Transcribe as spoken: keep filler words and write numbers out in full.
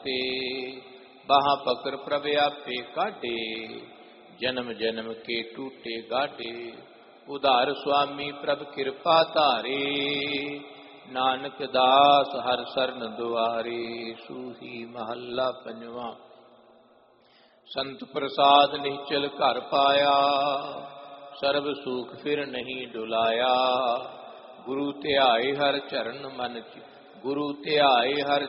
ਤੇ ਬਾਹਾਂ ਪਕੜ ਪ੍ਰਭ ਆਪੇ ਕਾਢੇ, ਜਨਮ ਜਨਮ ਕੇ ਟੂਟੇ ਗਾਢੇ। ਉਧਾਰ ਸੁਆਮੀ ਪ੍ਰਭ ਕਿਰਪਾ ਧਾਰੇ, ਨਾਨਕ ਦਾਸ ਹਰ ਸਰਨ ਦੁਆਰੇ। ਸੂਹੀ ਮਹੱਲਾ ਪੰਜਵਾਂ। ਸੰਤ ਪ੍ਰਸਾਦ ਨਿਹਚਲ ਘਰ ਪਾਇਆ, ਸਰਬ ਸੂਖ ਫਿਰ ਨਹੀਂ ਡੁਲਾਇਆ। ਗੁਰੂ ਧਿਆਏ ਹਰ ਚਰਨ ਮਨ ਗੁਰੂ ਧਿਆਏ ਹਰ